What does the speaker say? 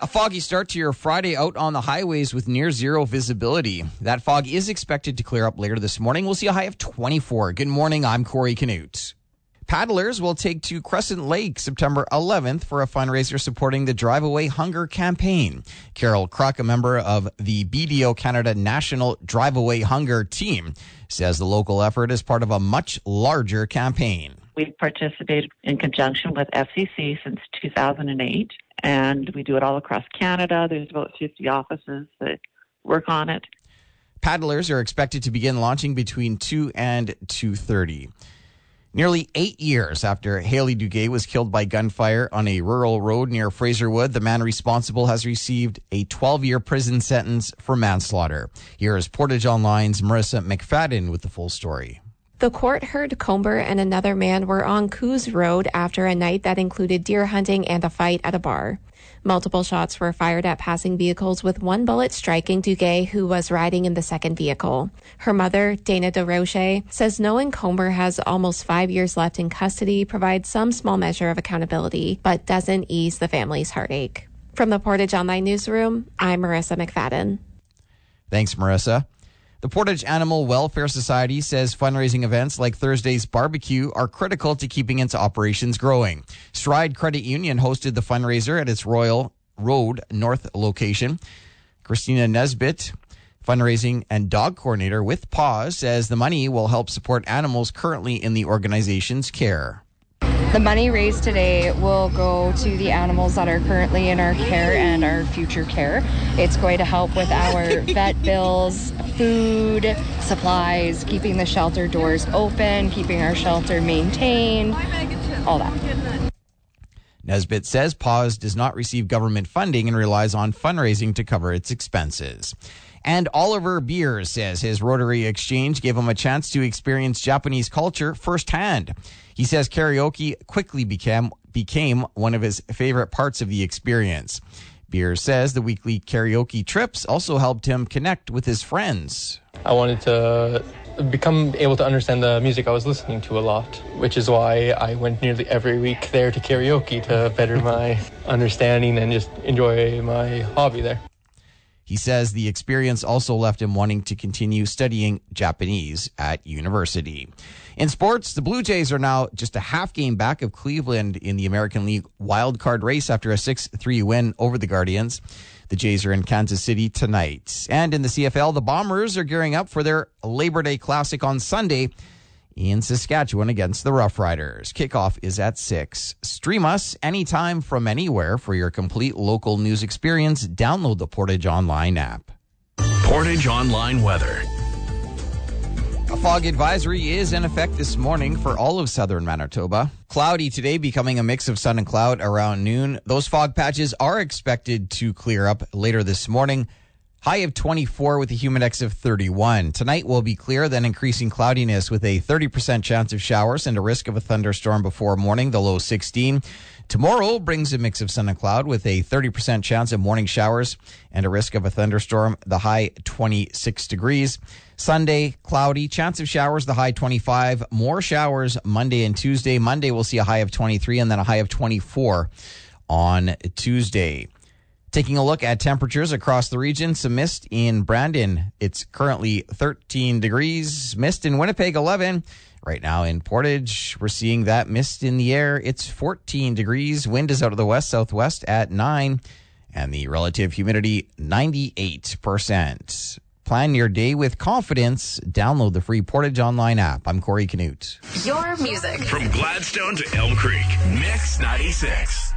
foggy start to your Friday out on the highways with near zero visibility. That fog is expected to clear up later this morning. We'll see a high of 24. Good morning, I'm Corey Canute. Paddlers will take to Crescent Lake September 11th for a fundraiser supporting the Drive Away Hunger campaign. Carol Kruk, a member of the BDO Canada National Drive Away Hunger team, says the local effort is part of a much larger campaign. We've participated in conjunction with FCC since 2008, and we do it all across Canada. There's about 50 offices that work on it. Paddlers are expected to begin launching between 2 and 2:30. Nearly 8 years after Haley Duguay was killed by gunfire on a rural road near Fraserwood, the man responsible has received a 12-year prison sentence for manslaughter. Here is Portage Online's Marissa McFadden with the full story. The court heard Comber and another man were on Coos Road after a night that included deer hunting and a fight at a bar. Multiple shots were fired at passing vehicles, with one bullet striking Duguay, who was riding in the second vehicle. Her mother, Dana DeRoche, says knowing Comber has almost 5 years left in custody provides some small measure of accountability, but doesn't ease the family's heartache. From the Portage Online Newsroom, I'm Marissa McFadden. Thanks, Marissa. The Portage Animal Welfare Society says fundraising events like Thursday's barbecue are critical to keeping its operations growing. Stride Credit Union hosted the fundraiser at its Royal Road North location. Christina Nesbitt, fundraising and dog coordinator with PAWS, says the money will help support animals currently in the organization's care. The money raised today will go to the animals that are currently in our care and our future care. It's going to help with our vet bills, food, supplies, keeping the shelter doors open, keeping our shelter maintained, all that. Nesbitt says PAWS does not receive government funding and relies on fundraising to cover its expenses. And Oliver Beers says his Rotary Exchange gave him a chance to experience Japanese culture firsthand. He says karaoke quickly became one of his favorite parts of the experience. Beers says the weekly karaoke trips also helped him connect with his friends. I wanted to become able to understand the music I was listening to a lot, which is why I went nearly every week there to karaoke to better my understanding and just enjoy my hobby there. He says the experience also left him wanting to continue studying Japanese at university. In sports, the Blue Jays are now just a half game back of Cleveland in the American League wildcard race after a 6-3 win over the Guardians. The Jays are in Kansas City tonight. And in the CFL, the Bombers are gearing up for their Labor Day Classic on Sunday in Saskatchewan against the Rough Riders. Kickoff is at 6. Stream us anytime from anywhere for your complete local news experience. Download the Portage Online app. Portage Online weather. A fog advisory is in effect this morning for all of southern Manitoba. Cloudy today, becoming a mix of sun and cloud around noon. Those fog patches are expected to clear up later this morning. High of 24 with a humidex of 31. Tonight will be clear, then increasing cloudiness with a 30% chance of showers and a risk of a thunderstorm before morning, the low 16. Tomorrow brings a mix of sun and cloud with a 30% chance of morning showers and a risk of a thunderstorm, the high 26 degrees. Sunday, cloudy, chance of showers, the high 25. More showers Monday and Tuesday. Monday we'll see a high of 23 and then a high of 24 on Tuesday. Taking a look at temperatures across the region, some mist in Brandon. It's currently 13 degrees. Mist in Winnipeg, 11. Right now in Portage, we're seeing that mist in the air. It's 14 degrees. Wind is out of the west-southwest at 9. And the relative humidity, 98%. Plan your day with confidence. Download the free Portage Online app. I'm Corey Canute. Your music. From Gladstone to Elm Creek. Mix 96.